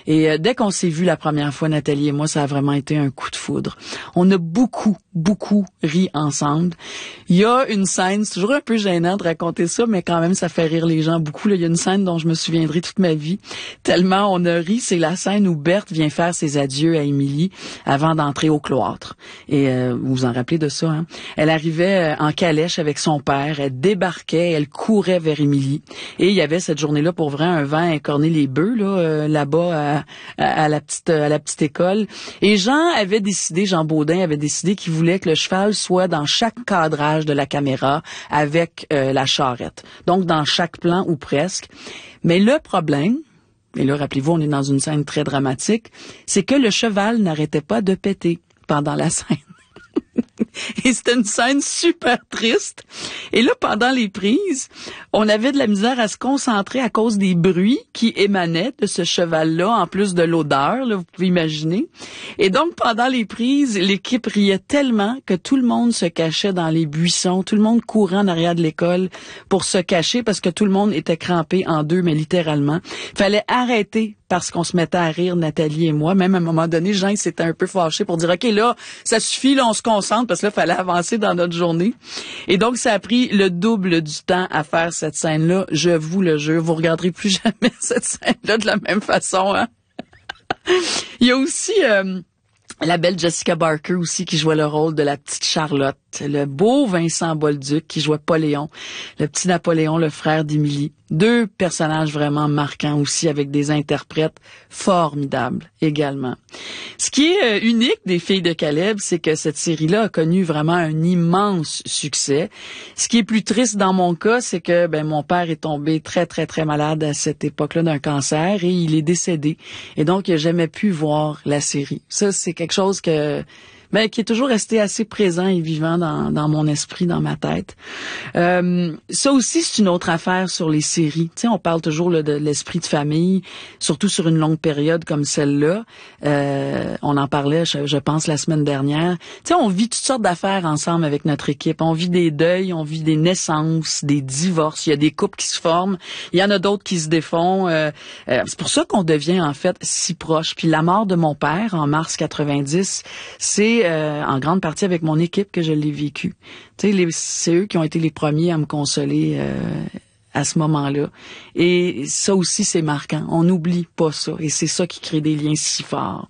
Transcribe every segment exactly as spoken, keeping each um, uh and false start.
Et euh, dès qu'on s'est vu la première fois, Nathalie et moi, ça a vraiment été un coup de foudre. On a beaucoup, beaucoup ri ensemble. Il y a une scène, c'est toujours un peu gênant de raconter ça, mais quand même, ça fait rire les gens beaucoup. Là, il y a une scène dont je me souviendrai toute ma vie. Tellement on a ri, c'est la scène où Berthe vient faire ses adieux à Émilie avant d'entrer au cloître. Et euh, vous vous en rappelez de ça, hein? Elle arrivait en calèche avec son père, elle débarquait, elle courait vers Émilie. Et il y avait cette journée-là, pour vrai, un vent écorné les bœufs, là, euh, là-bas à, à, à la petite à la petite école. Et Jean avait décidé, Jean Baudin avait décidé qu'il voulait que le cheval soit dans chaque cadrage de la caméra avec euh, la charrette. Donc, dans chaque plan ou presque. Mais le problème, et là, rappelez-vous, on est dans une scène très dramatique, c'est que le cheval n'arrêtait pas de péter pendant la scène. Et c'était une scène super triste. Et là, pendant les prises, on avait de la misère à se concentrer à cause des bruits qui émanaient de ce cheval-là, en plus de l'odeur, là, vous pouvez imaginer. Et donc, pendant les prises, l'équipe riait tellement que tout le monde se cachait dans les buissons, tout le monde courait en arrière de l'école pour se cacher parce que tout le monde était crampé en deux, mais littéralement. Il fallait arrêter parce qu'on se mettait à rire, Nathalie et moi. Même à un moment donné, Jean s'était un peu fâché pour dire, OK, là, ça suffit, là, on se concentre, parce que là, il fallait avancer dans notre journée. Et donc, ça a pris le double du temps à faire cette scène-là. Je vous le jure, vous regarderez plus jamais cette scène-là de la même façon, hein. Il y a aussi euh, la belle Jessica Barker aussi qui jouait le rôle de la petite Charlotte. Le beau Vincent Bolduc qui jouait Poléon, le petit Napoléon, le frère d'Émilie. Deux personnages vraiment marquants aussi avec des interprètes formidables également. Ce qui est euh, unique des Filles de Caleb, c'est que cette série-là a connu vraiment un immense succès. Ce qui est plus triste dans mon cas, c'est que ben mon père est tombé très très très malade à cette époque-là d'un cancer et il est décédé. Et donc il n'a jamais pu voir la série. Ça, c'est quelque chose que ben, qui est toujours resté assez présent et vivant dans, dans mon esprit, dans ma tête. Euh, ça aussi, c'est une autre affaire sur les séries. Tu sais, on parle toujours là, de l'esprit de famille, surtout sur une longue période comme celle-là. Euh, on en parlait, je, je pense, la semaine dernière. Tu sais, on vit toutes sortes d'affaires ensemble avec notre équipe. On vit des deuils, on vit des naissances, des divorces. Il y a des couples qui se forment. Il y en a d'autres qui se défont. Euh, euh, c'est pour ça qu'on devient, en fait, si proche. Puis la mort de mon père, en mars quatre-vingt-dix, c'est Euh, en grande partie avec mon équipe que je l'ai vécu. Tu sais, les, c'est eux qui ont été les premiers à me consoler euh, à ce moment-là. Et ça aussi, c'est marquant. On n'oublie pas ça. Et c'est ça qui crée des liens si forts.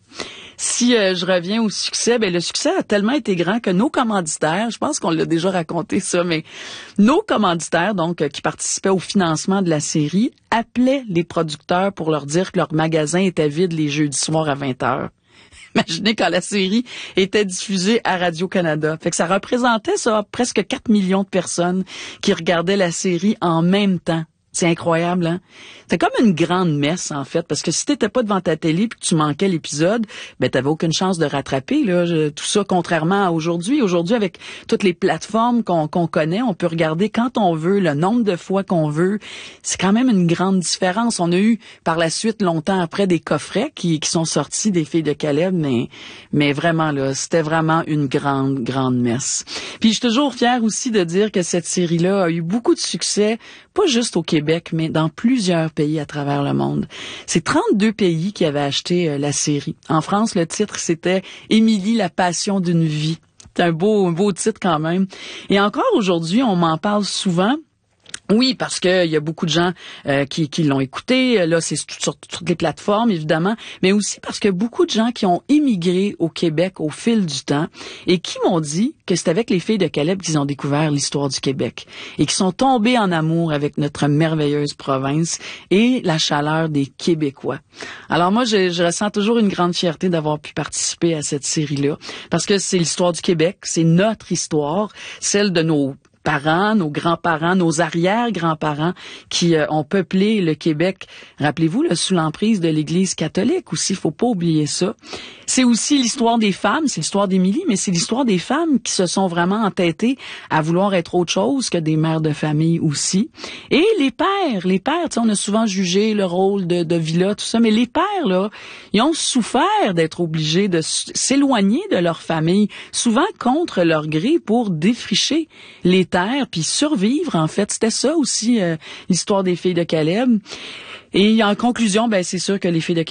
Si euh, je reviens au succès, ben le succès a tellement été grand que nos commanditaires, je pense qu'on l'a déjà raconté ça, mais nos commanditaires, donc, euh, qui participaient au financement de la série, appelaient les producteurs pour leur dire que leur magasin était vide les jeudis soirs à vingt heures. Imaginez quand la série était diffusée à Radio-Canada. Fait que ça représentait ça, presque quatre millions de personnes qui regardaient la série en même temps. C'est incroyable, hein? C'est comme une grande messe, en fait, parce que si t'étais pas devant ta télé puis que tu manquais l'épisode, ben t'avais aucune chance de rattraper, là, je, tout ça, contrairement à aujourd'hui. Aujourd'hui, avec toutes les plateformes qu'on, qu'on connaît, on peut regarder quand on veut, le nombre de fois qu'on veut. C'est quand même une grande différence. On a eu, par la suite, longtemps après, des coffrets qui, qui sont sortis des Filles de Caleb, mais, mais vraiment, là, c'était vraiment une grande, grande messe. Puis je suis toujours fière aussi de dire que cette série-là a eu beaucoup de succès, pas juste au Québec, mais dans plusieurs pays à travers le monde. C'est trente-deux pays qui avaient acheté euh, la série. En France, le titre, c'était « Émilie, la passion d'une vie ». C'est un beau, un beau titre quand même. Et encore aujourd'hui, on m'en parle souvent. Oui, parce que il y a beaucoup de gens euh, qui, qui l'ont écouté. Là, c'est sur toutes les plateformes, évidemment, mais aussi parce que beaucoup de gens qui ont immigré au Québec au fil du temps et qui m'ont dit que c'est avec les Filles de Caleb qu'ils ont découvert l'histoire du Québec et qui sont tombés en amour avec notre merveilleuse province et la chaleur des Québécois. Alors moi, je, je ressens toujours une grande fierté d'avoir pu participer à cette série-là parce que c'est l'histoire du Québec, c'est notre histoire, celle de nos parents, nos grands-parents, nos arrière-grands-parents qui euh, ont peuplé le Québec. Rappelez-vous, là, sous l'emprise de l'Église catholique aussi, il faut pas oublier ça. C'est aussi l'histoire des femmes, c'est l'histoire d'Émilie, mais c'est l'histoire des femmes qui se sont vraiment entêtées à vouloir être autre chose que des mères de famille aussi. Et les pères, les pères, tu sais, on a souvent jugé le rôle de, de Villa, tout ça, mais les pères, là, ils ont souffert d'être obligés de s'éloigner de leur famille, souvent contre leur gré pour défricher les terres puis survivre, en fait. C'était ça aussi, euh, l'histoire des Filles de Caleb. Et en conclusion, ben c'est sûr que les Filles de